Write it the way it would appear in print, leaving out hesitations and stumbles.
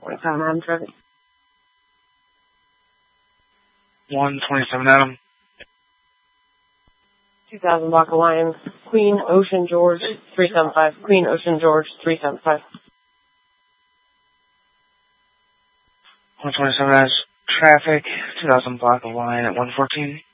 127 Adam traffic. 127 Adam. 2000 block Alliance, Queen Ocean George 375. Queen Ocean George 375. 127 has traffic. 2000 block the line at 114.